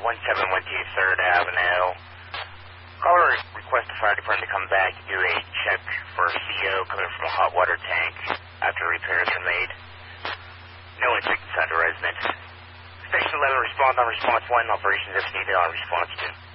1712 3rd Avenue. Caller request the fire department to come back to do a check for CO coming from a hot water tank after repairs are made. No incidents under residence. Station 11 respond on response 1. Operations if needed on response 2.